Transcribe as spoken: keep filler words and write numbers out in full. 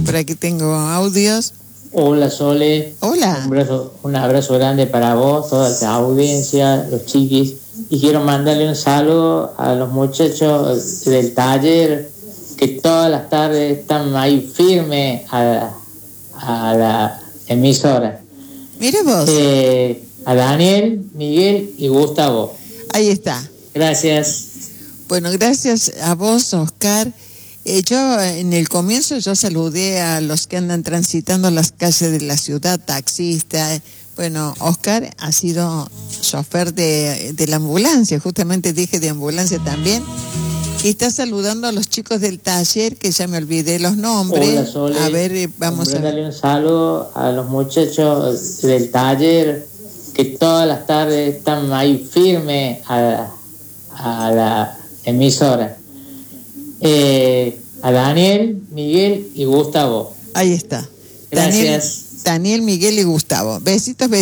por aquí tengo audios. Hola, Sole. Hola. Un abrazo, un abrazo grande para vos, toda la audiencia, los chiquis. Y quiero mandarle un saludo a los muchachos del taller que todas las tardes están ahí firmes a, a la emisora. Mire vos. Eh, a Daniel, Miguel y Gustavo. Ahí está. Gracias. Bueno, gracias a vos, Oscar. Eh, yo en el comienzo yo saludé a los que andan transitando las calles de la ciudad, taxistas. Bueno, Oscar ha sido chofer de, de la ambulancia, justamente dije de ambulancia también. Y está saludando a los chicos del taller, que ya me olvidé los nombres. Hola, Sole. A ver, vamos a darle un saludo a los muchachos del taller que todas las tardes están ahí firmes a, a la emisora. Eh, a Daniel, Miguel y Gustavo. Ahí está. Gracias. Daniel, Daniel, Miguel y Gustavo. Besitos, besitos.